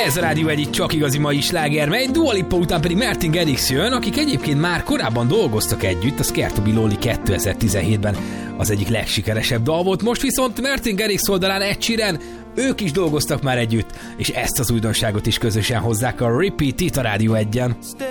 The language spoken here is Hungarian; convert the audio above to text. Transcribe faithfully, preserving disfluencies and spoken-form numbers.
Ez a Rádió egy csak igazi mai sláger, mely Dua Lipa után pedig Martin Garrix jön, akik egyébként már korábban dolgoztak együtt, a Scared to be Lonely kétezer-tizenhétben az egyik legsikeresebb dal volt, most viszont Martin Garrix oldalán Ed Sheeran, ők is dolgoztak már együtt, és ezt az újdonságot is közösen hozzák a Repeat itt a Rádió egyen.